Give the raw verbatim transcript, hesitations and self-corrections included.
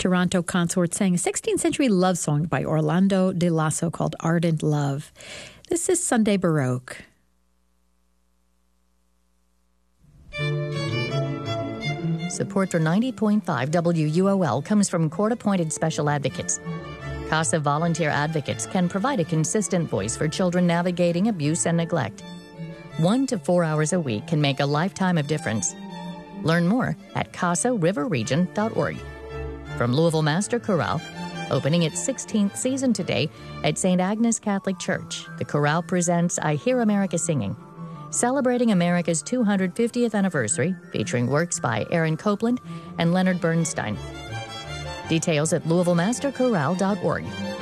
Toronto Consort sang a sixteenth century love song by Orlando de Lasso called Ardent Love. This is Sunday Baroque. Support for ninety point five W U O L comes from court-appointed special advocates. CASA volunteer advocates can provide a consistent voice for children navigating abuse and neglect. One to four hours a week can make a lifetime of difference. Learn more at casa river region dot org. From Louisville Master Chorale, opening its sixteenth season today at Saint Agnes Catholic Church, the chorale presents I Hear America Singing, celebrating America's two hundred fiftieth anniversary, featuring works by Aaron Copland and Leonard Bernstein. Details at louisville master chorale dot org.